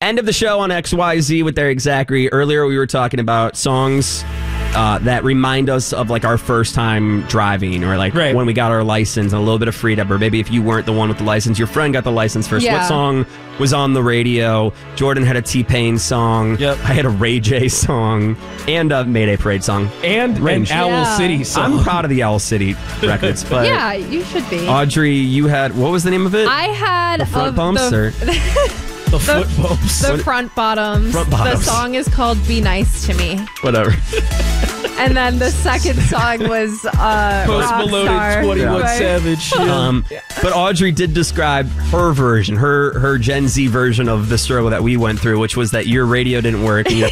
End of the show on XYZ with Eric Zachary. Earlier, we were talking about songs that remind us of like our first time driving, or like when we got our license, and a little bit of freedom, or maybe if you weren't the one with the license, your friend got the license first. Yeah. What song was on the radio? Jordan had a T-Pain song. Yep. I had a Ray J song and a Mayday Parade song. And an Owl City song. I'm proud of the Owl City records. But Yeah, you should be. Audrey, you had, what was the name of it? I had the front bumps or the foot bumps. The front bottoms. Front bottoms. The song is called Be Nice to Me. whatever. And then the second song was Post Malone and 21 Savage. But Audrey did describe her version, her Gen Z version of the struggle that we went through, which was that your radio didn't work and you